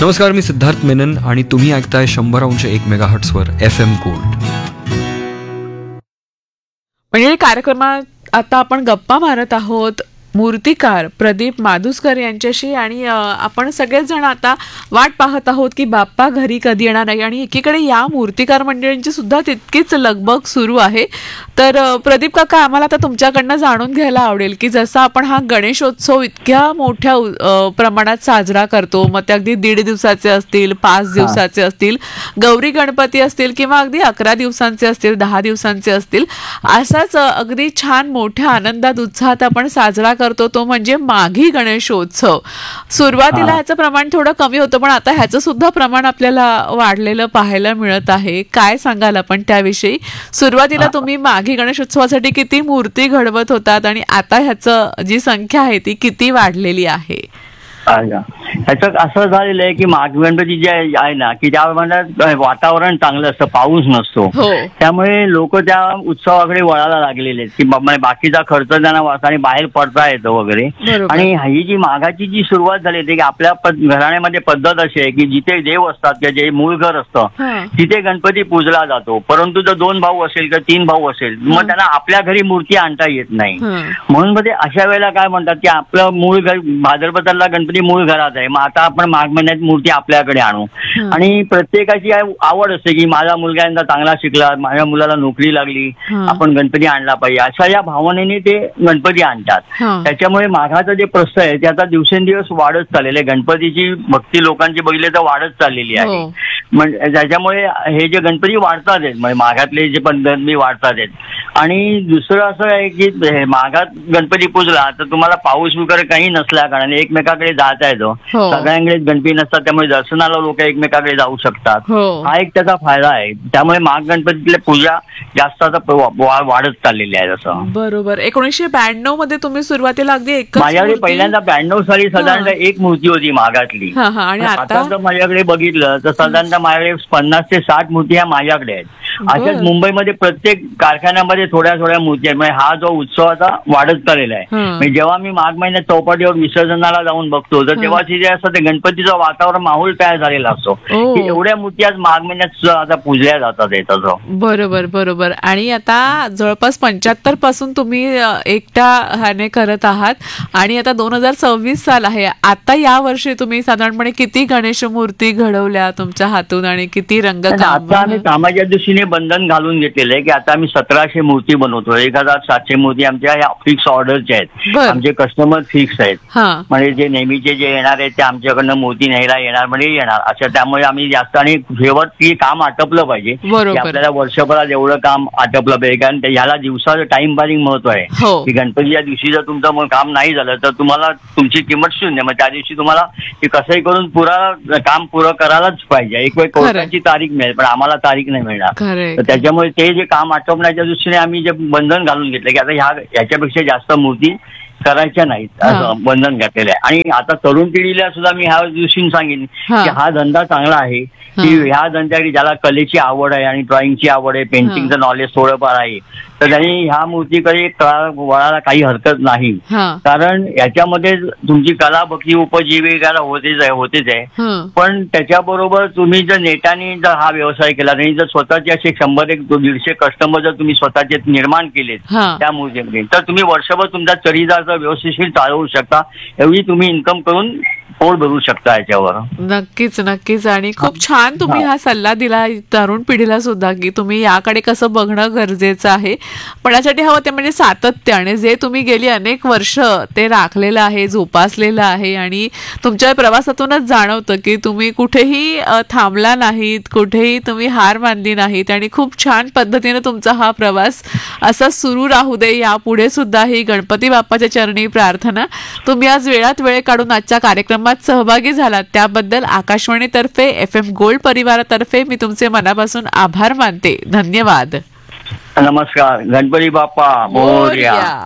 नमस्कार, मी सिद्धार्थ मेनन आणि तुम्ही ऐकताय 100.1 मेगाहर्ट्झवर FM गोल्ड. म्हणजे कार्यक्रमात आता आपण गप्पा मारत आहोत मूर्तिकार प्रदीप माधुस्कर यांच्याशी आणि आपण सगळेच जण आता वाट पाहत आहोत की बाप्पा घरी कधी येणार आहे. आणि एकीकडे या मूर्तिकार मंडळींची सुद्धा तितकीच लगबग सुरू आहे. तर प्रदीप काका, आम्हाला आता तुमच्याकडनं जाणून घ्यायला आवडेल की जसा आपण हा गणेशोत्सव इतक्या मोठ्या प्रमाणात साजरा करतो, मग ते अगदी 1.5 दिवसाचे असतील, 5 दिवसाचे असतील, गौरी गणपती असतील किंवा अगदी 11 दिवसांचे असतील, 10 दिवसांचे असतील, असाच अगदी छान मोठ्या आनंदात उत्साहात आपण साजरा करतो तो म्हणजे माघी गणेशोत्सव. सुरुवातीला ह्याचं प्रमाण थोडं कमी होतं, पण आता ह्याचं सुद्धा प्रमाण आपल्याला वाढलेलं पाहायला मिळत आहे. काय सांगाल आपण त्याविषयी? सुरुवातीला तुम्ही माघी गणेशोत्सवासाठी किती मूर्ती घडवत होतात आणि आता ह्याचं जी संख्या आहे ती किती वाढलेली आहे? ह्याचं असं झालेलं आहे की माघ गणपती जे आहे ना, की त्या प्रमाणात वातावरण चांगलं असतं, पाऊस नसतो, त्यामुळे लोक त्या उत्सवाकडे वळायला लागलेले आहेत की बाकीचा खर्च त्यांना आणि बाहेर पडता येतं वगैरे. आणि ही जी माघाची जी सुरुवात झाली होती की आपल्या घराण्यामध्ये पद्धत अशी आहे की जिथे देव असतात किंवा जे मूळ घर असतं तिथे गणपती पूजला जातो. परंतु जर 2 भाऊ असेल किंवा 3 भाऊ असेल मग त्यांना आपल्या घरी मूर्ती आणता येत नाही. म्हणून मध्ये अशा वेळेला काय म्हणतात की आपलं मूळ घर भाद्रपदाला गणपती मूळ घरात आहे, मग आता आपण माघ महिन्यात मूर्ती आपल्याकडे आणू. आणि प्रत्येकाची आवड असते की माझा मुलगा यंदा चांगला शिकला, माझ्या मुलाला नोकरी लागली, आपण गणपती आणला पाहिजे, अशा या भावनेने ते गणपती आणतात. त्याच्यामुळे माघाचं जे प्रस्थ आहे ते आता दिवसेंदिवस वाढत चाललेलं आहे. गणपतीची भक्ती लोकांची बघितले तर वाढत चाललेली आहे. म्हणजे त्याच्यामुळे हे जे गणपती वाढतात आहेत, म्हणजे माघातले जे पण गणपती वाढतात आहेत. आणि दुसरं असं आहे की माघात गणपती पूजला तर तुम्हाला पाऊस वगैरे काही नसल्या कारणाने एकमेकाकडे जाता येतो. सगळ्यांकडे गणपती नसतात, त्यामुळे दर्शनाला लोक एकमेकाकडे जाऊ शकतात. हा एक त्याचा फायदा आहे. त्यामुळे माघ गणपतीतल्या पूजा जास्त आता वाढत चाललेली आहे. असं बरोबर. 1992 मध्ये तुम्ही सुरुवातीला अगदी माझ्याकडे पहिल्यांदा 92 साली साधारणतः एक मूर्ती होती माघातली. आणि आता जर माझ्याकडे बघितलं तर साधारणतः माझ्याकडे 50 ते 60 मूर्ती ह्या माझ्याकडे आहेत. अशाच मुंबईमध्ये प्रत्येक कारखान्यामध्ये थोड्या थोड्या मूर्ती आहेत. म्हणजे हा जो उत्सव आता वाढत चाललेला आहे. म्हणजे जेव्हा मी माघ महिन्यात चौपाटीवर विसर्जनाला जाऊन बघतो तर तेव्हा जे असतं ते गणपतीचं वातावरण माहोल तयार झालेला असतो की एवढ्या मूर्ती आज माघ महिन्यात सुद्धा आता पूजल्या जातात येतात. बरोबर बरोबर. आणि आता जवळपास 75 पासून तुम्ही एकट्या ह्याने करत आहात आणि आता 2026 साल आहे. आता या वर्षी तुम्ही साधारणपणे किती गणेश मूर्ती घडवल्या तुमच्या हातून आणि किती रंगकाम? आता आम्ही कामाच्या दृष्टीने बंधन घालून घेतलेलं आहे की आता आम्ही 1700 मूर्ती बनवतो. 1700 मूर्ती आमच्या ह्या फिक्स ऑर्डरच्या आहेत. आमचे कस्टमर फिक्स आहेत. म्हणजे जे नेहमीचे जे येणार आहेत ते आमच्याकडनं मूर्ती न्यायला येणार म्हणजे येणार असं. त्यामुळे आम्ही जास्त आणि शेवट ती काम आटपलं पाहिजे. आपल्याला वर्षभरात एवढं काम आटपलं पाहिजे, कारण ह्याला दिवसाचं टाइम बारिंग महत्व आहे की गणपतीच्या दिवशी जर तुमचं काम नाही झालं तर तुम्हाला तुमची किंमत शून्य. मग त्या दिवशी तुम्हाला ते कसंही करून काम पुरं करायलाच पाहिजे. एक वेळ कोर्टाची तारीख मिळेल पण आम्हाला तारीख नाही मिळणार. तर त्याच्यामुळे ते जे काम आटोपण्याच्या दृष्टीने आम्ही जे बंधन घालून घेतलं की आता ह्याच्यापेक्षा जास्त मूर्ती करायच्या नाहीत असं बंधन घातलेलं आहे. आणि आता तरुण पिढीला सुद्धा मी ह्या दृष्टीने सांगेन की हा धंदा चांगला आहे की ह्या धंद्यासाठी ज्याला कलेची आवड आहे आणि ड्रॉइंगची आवड आहे, पेंटिंगचं नॉलेज थोडंफार आहे तर त्यांनी ह्या मूर्तीकडे वळायला काही हरकत नाही. कारण याच्यामध्ये तुमची कला भक्ती उपजीविकाला होतेच आहे. पण त्याच्याबरोबर तुम्ही जर नेटाने जर हा व्यवसाय केला आणि जर स्वतःचे असे 100-100-150 कस्टमर जर तुम्ही स्वतःचे निर्माण केलेत त्या मूर्तीमध्ये तर तुम्ही वर्षभर तुमचा चरिदारचा व्यवस्थित चालवू शकता. एवढी तुम्ही इन्कम करून पोट भरू शकता याच्यावर. नक्कीच नक्कीच. आणि खूप छान तुम्ही हा सल्ला दिला तरुण पिढीला सुद्धा की तुम्ही याकडे कसं बघणं गरजेचं आहे. पण यासाठी हवं ते म्हणजे सातत्य, आणि जे तुम्ही गेली अनेक वर्ष ते राखलेलं आहे, जोपासलेलं आहे आणि तुमच्या प्रवासातूनच जाणवतं की तुम्ही कुठेही थांबला नाहीत, कुठेही तुम्ही हार मानली नाहीत आणि खूप छान पद्धतीने तुमचा हा प्रवास असा सुरू राहू दे यापुढे सुद्धा. ही गणपती बाप्पाच्या चरणी प्रार्थना. तुम्ही आज वेळात वेळ काढून आजच्या कार्यक्रमात सहभागी झालात त्याबद्दल आकाशवाणीतर्फे FM गोल्ड परिवारातर्फे मी तुमचे मनापासून आभार मानते. धन्यवाद. नमस्कार. गणपती बाप्पा मोरया.